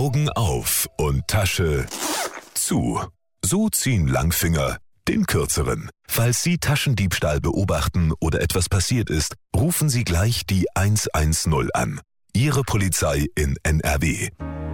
Augen auf und Tasche zu. So ziehen Langfinger den kürzeren. Falls Sie Taschendiebstahl beobachten oder etwas passiert ist, rufen Sie gleich die 110 an. Ihre Polizei in NRW.